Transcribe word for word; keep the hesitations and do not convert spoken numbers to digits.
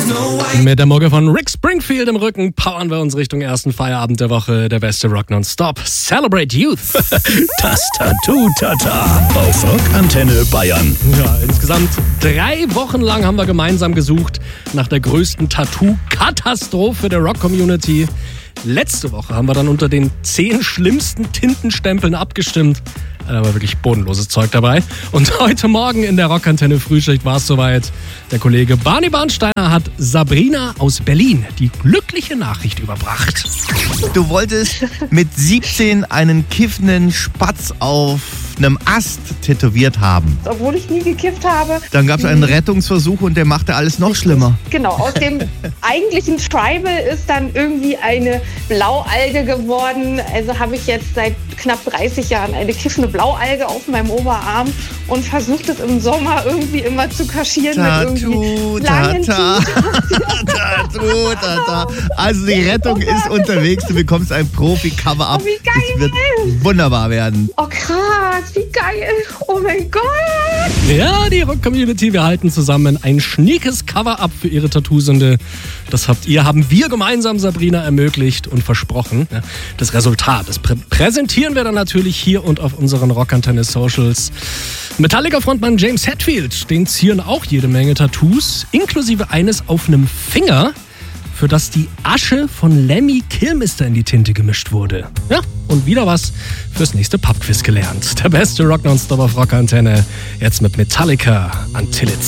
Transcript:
Mit der Mucke von Rick Springfield im Rücken powern wir uns Richtung ersten Feierabend der Woche. Der beste Rock nonstop. Celebrate Youth. Das Tattoo-Tata auf Rockantenne Bayern. Ja, insgesamt drei Wochen lang haben wir gemeinsam gesucht nach der größten Tattoo-Katastrophe der Rock-Community. Letzte Woche haben wir dann unter den zehn schlimmsten Tintenstempeln abgestimmt. Da war wirklich bodenloses Zeug dabei. Und heute Morgen in der Rockantenne Frühschicht war es soweit. Der Kollege Barney Barnsteiner hat Sabrina aus Berlin die glückliche Nachricht überbracht. Du wolltest mit siebzehn einen kiffenden Spatz auf einem Ast tätowiert haben. Obwohl ich nie gekifft habe. Dann gab es einen Rettungsversuch und der machte alles noch schlimmer. Genau, aus dem eigentlichen Tribal ist dann irgendwie eine Blaualge geworden. Also habe ich jetzt seit knapp dreißig Jahren eine kiffende Blaualge auf meinem Oberarm und versucht es im Sommer irgendwie immer zu kaschieren Tattoo, mit irgendwie langen Tata. Tattoo, Tata. Also die Rettung ist unterwegs. Du bekommst ein Profi-Cover-Up. Oh, wie geil. Es wird wunderbar werden. Oh krass, wie geil. Oh mein Gott. Ja, die Rock-Community, wir halten zusammen ein schniekes Cover-Up für ihre Tattoo-Sünde. Das habt ihr, haben wir gemeinsam, Sabrina, ermöglicht und versprochen. Das Resultat, das prä- präsentieren wir dann natürlich hier und auf unseren Rockantenne-Socials. Metallica-Frontmann James Hetfield, den zieren auch jede Menge Tattoos, inklusive eines auf einem Finger, für das die Asche von Lemmy Kilmister in die Tinte gemischt wurde. Ja, und wieder was fürs nächste Pubquiz gelernt. Der beste Rock nonstop auf Rockantenne, jetzt mit Metallica, Until It